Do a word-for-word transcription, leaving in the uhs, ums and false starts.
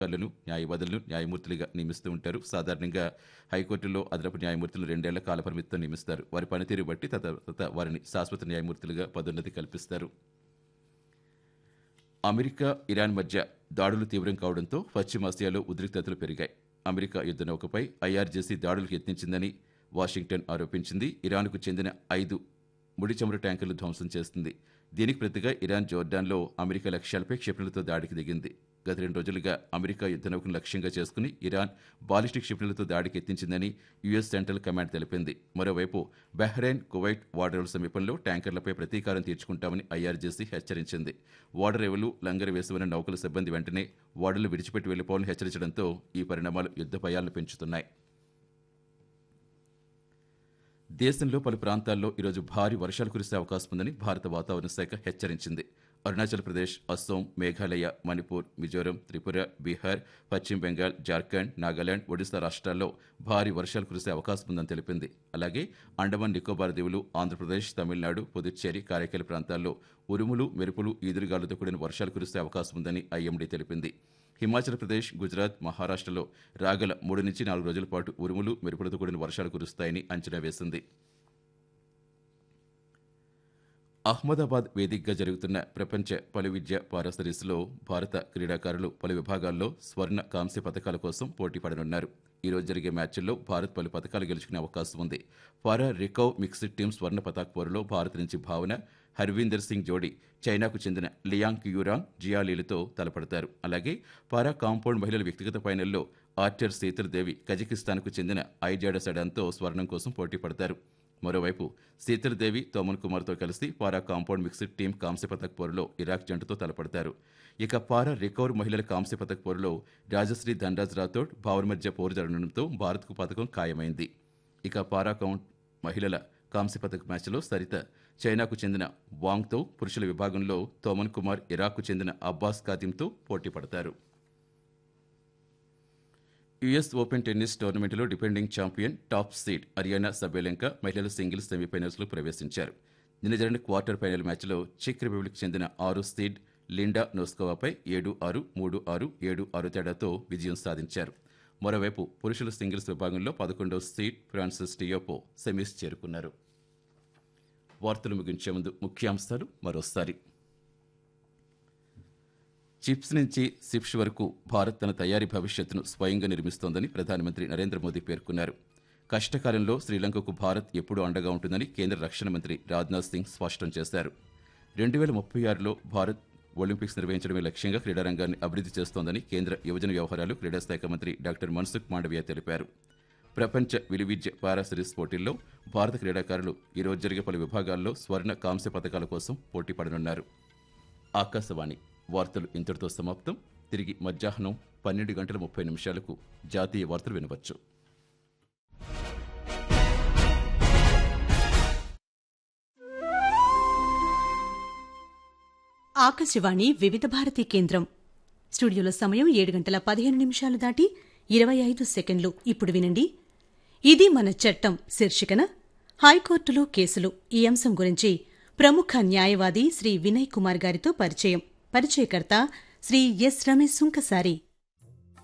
న్యాయవాదులను న్యాయవాదులను న్యాయమూర్తులుగా నియమిస్తూ ఉంటారు. సాధారణంగా హైకోర్టులో అదనపు న్యాయమూర్తులను రెండేళ్ల కాలపరిమితితో నియమిస్తారు. వారి పనితీరు బట్టి తర్వాత వారిని శాశ్వత న్యాయమూర్తులుగా పదోన్నతి కల్పిస్తారు. అమెరికా ఇరాన్ మధ్య దాడులు తీవ్రం కావడంతో పశ్చిమాసియాలో ఉద్రిక్తతలు పెరిగాయి. అమెరికా యుద్ధ నౌకపై ఐఆర్జీసీ దాడులకు యత్నించిందని వాషింగ్టన్ ఆరోపించింది. ఇరాన్కు చెందిన ఐదు ముడి చమురు ట్యాంకర్లు ధ్వంసం చేస్తుంది. దీనికి ప్రతిగా ఇరాన్ జోర్డాన్లో అమెరికా లక్ష్యాలపై క్షిపణులతో దాడికి దిగింది. గత రెండు రోజులుగా అమెరికా యుద్ధ నౌకను లక్ష్యంగా చేసుకుని ఇరాన్ బాలిస్టిక్ క్షిపణులతో దాడికి యత్నించిందని యుఎస్ సెంట్రల్ కమాండ్ తెలిపింది. మరోవైపు బహ్రెయిన్, కువైట్ ఓడరేవుల సమీపంలో ట్యాంకర్లపై ప్రతీకారం తీర్చుకుంటామని ఐఆర్జీసీ హెచ్చరించింది. ఓడరేవులు లంగరు వేసి ఉన్న నౌకల సిబ్బంది వెంటనే ఓడలు విడిచిపెట్టి వెళ్లిపోవాలని హెచ్చరించడంతో ఈ పరిణామాలు యుద్ధ భయాలను పెంచుతున్నాయి. దేశంలో పలు ప్రాంతాల్లో ఈరోజు భారీ వర్షాలు కురిసే అవకాశం ఉందని భారత వాతావరణ శాఖ హెచ్చరించింది. అరుణాచల్ ప్రదేశ్, అస్సోం, మేఘాలయ, మణిపూర్, మిజోరం, త్రిపుర, బీహార్, పశ్చిమ బెంగాల్, జార్ఖండ్, నాగాలాండ్, ఒడిశా రాష్ట్రాల్లో భారీ వర్షాలు కురిసే అవకాశం ఉందని తెలిపింది. అలాగే అండమాన్ నికోబార్ దీవులు, ఆంధ్రప్రదేశ్, తమిళనాడు, పుదుచ్చేరి, కారైకాల ప్రాంతాల్లో ఉరుములు, మెరుపులు, ఈదురుగాలులతో కూడిన వర్షాలు కురిసే అవకాశం ఉందని ఐఎండీ తెలిపింది. హిమాచల్ ప్రదేశ్, గుజరాత్, మహారాష్ట్రలో రాగల మూడు నుంచి నాలుగు రోజుల పాటు ఉరుములు, మెరుపులతో కూడిన వర్షాలు కురుస్తాయని అంచనా వేసింది. అహ్మదాబాద్ వేదికగా జరుగుతున్న ప్రపంచ పలు విద్య పారా సిరీస్లో భారత క్రీడాకారులు పలు విభాగాల్లో స్వర్ణ, కాంస్య పథకాల కోసం పోటీ పడనున్నారు. ఈ రోజు జరిగే మ్యాచ్ల్లో భారత్ పలు పథకాలు గెలుచుకునే అవకాశం ఉంది. పారా రికర్వ్ మిక్స్డ్ టీమ్ స్వర్ణ పతాక పోరులో భారత్ నుంచి భావన, హర్వీందర్ సింగ్ జోడీ చైనాకు చెందిన లియాంగ్ క్యూరాంగ్, జియాలీలతో తలపడతారు. అలాగే పారా కాంపౌండ్ మహిళల వ్యక్తిగత ఫైనల్లో ఆర్చర్ శీతల్ దేవి కజకిస్తాన్కు చెందిన ఐజాడా సడాన్తో స్వర్ణం కోసం పోటీ పడతారు. మరోవైపు శీతల్ దేవి తోమన్ కుమార్తో కలిసి పారా కాంపౌండ్ మిక్స్డ్ టీం కాంస్య పథక పోరులో ఇరాక్ జంటతో తలపడతారు. ఇక పారా రికర్వ్ మహిళల కాంస్య పథక పోరులో రాజశ్రీ ధనరాజ్ రాథోడ్, భావన మధ్య పోరు జరగడంతో భారత్కు పథకం ఖాయమైంది. ఇక పారా కౌంట్ మహిళల కాంస్య పథక మ్యాచ్లో సరిత చైనాకు చెందిన వాంగ్తో, పురుషుల విభాగంలో తోమన్ కుమార్ ఇరాక్కు చెందిన అబ్బాస్ కాదింతో పోటీ పడతారు. యుఎస్ ఓపెన్ టెన్నిస్ టోర్నమెంట్లో defending champion, top seed Ariyana సబెలెంకా మహిళల సింగిల్స్ సెమీఫైనల్స్లో ప్రవేశించారు. నిన్న జరిగిన క్వార్టర్ ఫైనల్ మ్యాచ్లో చెక్ రిపబ్లిక్ చెందిన ఆరు సీడ్ లిండా నోస్కోవాపై ఏడు ఆరు, మూడు ఆరు, ఏడు ఆరు తేడాతో విజయం సాధించారు. మరోవైపు పురుషుల సింగిల్స్ విభాగంలో పదకొండవ సీడ్ ఫ్రాన్సిస్ టియోపో సెమీస్ చేరుకున్నారు. వార్తలు ముగించే ముందు ముఖ్యాంశాలు మరోసారి. చిప్స్ నుంచి సిప్స్ వరకు భారత్ తన తయారీ భవిష్యత్తును స్వయంగా నిర్మిస్తోందని ప్రధానమంత్రి నరేంద్ర మోదీ పేర్కొన్నారు. కష్టకాలంలో శ్రీలంకకు భారత్ ఎప్పుడూ అండగా ఉంటుందని కేంద్ర రక్షణ మంత్రి రాజ్నాథ్ సింగ్ స్పష్టం చేశారు. రెండు వేల ముప్పై ఆరులో భారత్ ఒలింపిక్స్ నిర్వహించడమే లక్ష్యంగా క్రీడారంగాన్ని అభివృద్ధి చేస్తోందని కేంద్ర యువజన వ్యవహారాలు, క్రీడా శాఖ మంత్రి డాక్టర్ మన్సుఖ్ మాండవీయ తెలిపారు. ప్రపంచ విలువిద్య పారా సిరీస్ పోటీల్లో భారత క్రీడాకారులు ఈ రోజు జరిగే పలు విభాగాల్లో స్వర్ణ, కాంస్య పథకాల కోసం పోటీ పడనున్నారు. ఆకాశవాణి వార్తలు ఇంతటితో సమాప్తం. తిరిగి మధ్యాహ్నం పన్నెండు గంటల ముప్పై నిమిషాలకు జాతీయ వార్తలు వినవచ్చు. ఆకాశవాణి వివిధ భారతి కేంద్రం. స్టూడియోలో సమయం ఏడు గంటల పదిహేను నిమిషాలు దాటి ఇరవై ఐదు సెకండ్లు. ఇప్పుడు వినండి, ఇది మన చట్టం శీర్షికన హైకోర్టులో కేసులు ఈ అంశం గురించి ప్రముఖ న్యాయవాది శ్రీ వినయ్ కుమార్ గారితో పరిచయం. పరిచయకర్త శ్రీ ఎస్ రమేష్ సుంకసారి.